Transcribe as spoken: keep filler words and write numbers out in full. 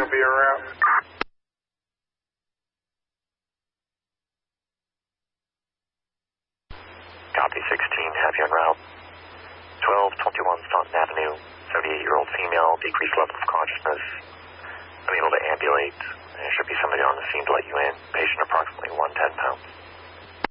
He'll be around. Copy sixteen, have you en route. twelve twenty-one Staunton Avenue, seventy-eight-year-old female, decreased level of consciousness, unable to ambulate. There should be somebody on the scene to let you in. Patient approximately one hundred ten pounds.